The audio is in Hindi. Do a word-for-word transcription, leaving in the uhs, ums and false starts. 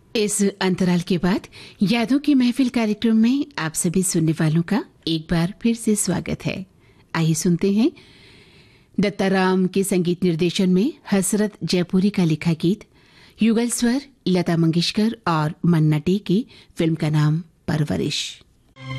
इस अंतराल के बाद यादों की महफिल कार्यक्रम में आप सभी सुनने वालों का एक बार फिर से स्वागत है। आइए सुनते हैं दत्ताराम के संगीत निर्देशन में हसरत जयपुरी का लिखा गीत, युगल स्वर लता मंगेशकर और मन्ना डे की, फिल्म का नाम परवरिश।